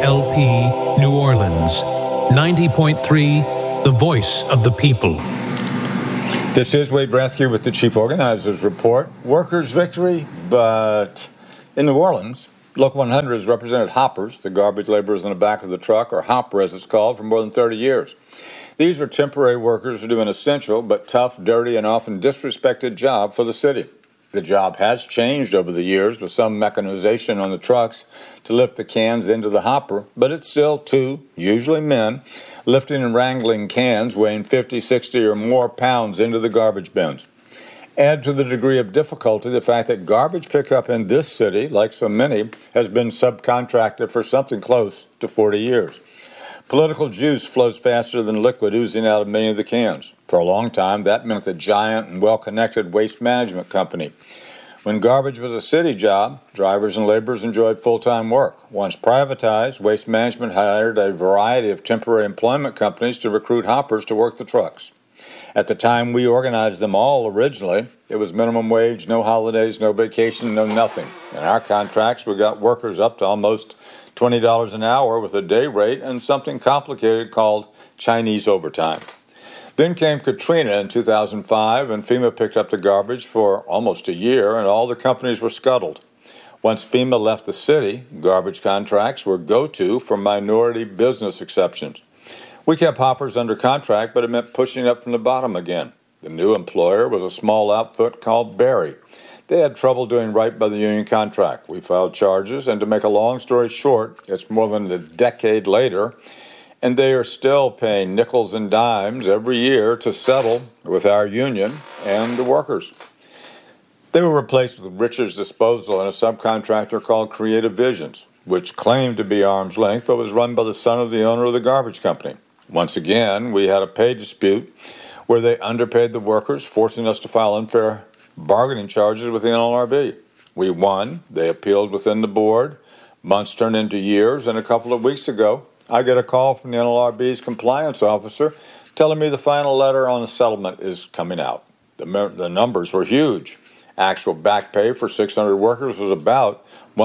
WKLP New Orleans, 90.3, the voice of the people. This is Wade Brathke with the Chief Organizers Report. Workers' victory, but in New Orleans, Local 100 has represented hoppers, the garbage laborers in the back of the truck, or hopper as it's called, for more than 30 years. These are temporary workers who do an essential but tough, dirty, and often disrespected job for the city. The job has changed over the years with some mechanization on the trucks to lift the cans into the hopper, but it's still two, usually men, lifting and wrangling cans weighing 50, 60, or more pounds into the garbage bins. Add to the degree of difficulty the fact that garbage pickup in this city, like so many, has been subcontracted for something close to 40 years. Political juice flows faster than liquid oozing out of many of the cans. For a long time, that meant the giant and well-connected waste management company. When garbage was a city job, drivers and laborers enjoyed full-time work. Once privatized, Waste Management hired a variety of temporary employment companies to recruit hoppers to work the trucks. At the time we organized them all originally, it was minimum wage, no holidays, no vacation, no nothing. In our contracts, we got workers up to almost $20 an hour with a day rate and something complicated called Chinese overtime. Then came Katrina in 2005, and FEMA picked up the garbage for almost a year, and all the companies were scuttled. Once FEMA left the city, garbage contracts were go-to for minority business exceptions. We kept hoppers under contract, but it meant pushing up from the bottom again. The new employer was a small outfit called Berry. They had trouble doing right by the union contract. We filed charges, and to make a long story short, it's more than a decade later, and they are still paying nickels and dimes every year to settle with our union and the workers. They were replaced with Richards Disposal and a subcontractor called Creative Visions, which claimed to be arm's length but was run by the son of the owner of the garbage company. Once again, we had a pay dispute where they underpaid the workers, forcing us to file unfair bargaining charges with the NLRB. We won. They appealed within the board. Months turned into years, and a couple of weeks ago, I get a call from the NLRB's compliance officer telling me the final letter on the settlement is coming out. The numbers were huge. Actual back pay for 600 workers was about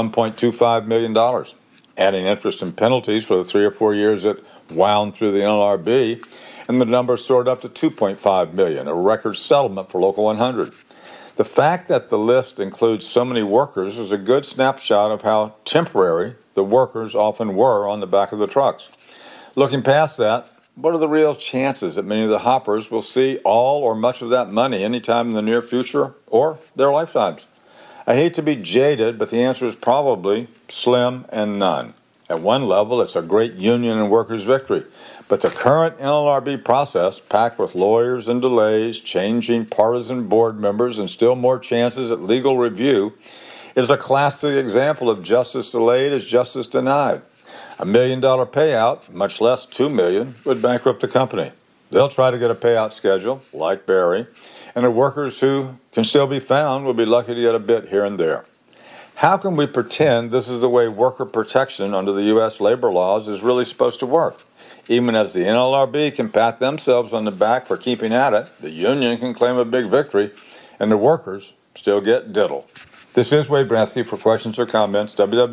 $1.25 million. Adding interest and penalties for the 3 or 4 years it wound through the NLRB, and the number soared up to $2.5 million, a record settlement for Local 100. The fact that the list includes so many workers is a good snapshot of how temporary the workers often were on the back of the trucks. Looking past that, what are the real chances that many of the hoppers will see all or much of that money anytime in the near future or their lifetimes? I hate to be jaded, but the answer is probably slim and none. At one level, it's a great union and workers' victory. But the current NLRB process, packed with lawyers and delays, changing partisan board members, and still more chances at legal review, is a classic example of justice delayed is justice denied. $1 million payout, much less $2 million, would bankrupt the company. They'll try to get a payout schedule, like Berry, and the workers who can still be found will be lucky to get a bit here and there. How can we pretend this is the way worker protection under the U.S. labor laws is really supposed to work? Even as the NLRB can pat themselves on the back for keeping at it, the union can claim a big victory, and the workers still get diddle. This is Wade Brathke. For questions or comments,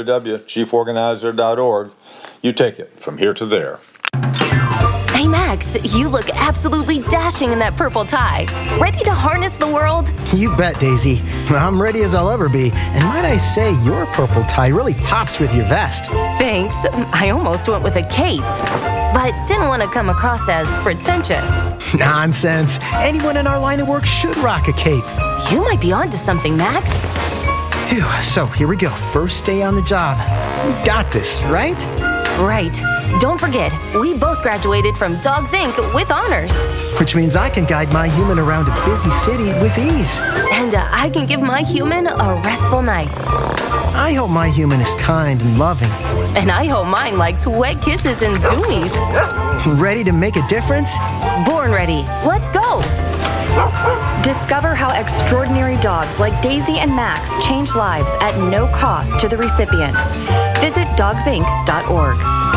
www.chieforganizer.org. You take it from here to there. Hey, Max, you look absolutely dashing in that purple tie. Ready to harness the world? You bet, Daisy. I'm ready as I'll ever be. And might I say, your purple tie really pops with your vest. Thanks. I almost went with a cape, but didn't want to come across as pretentious. Nonsense. Anyone in our line of work should rock a cape. You might be onto something, Max. Phew, so here we go. First day on the job. We've got this, right? Right. Don't forget, we both graduated from Dogs Inc. with honors. Which means I can guide my human around a busy city with ease. And I can give my human a restful night. I hope my human is kind and loving. And I hope mine likes wet kisses and zoomies. Ready to make a difference? Born ready. Let's go. Discover how extraordinary dogs like Daisy and Max change lives at no cost to the recipients. Visit dogsinc.org.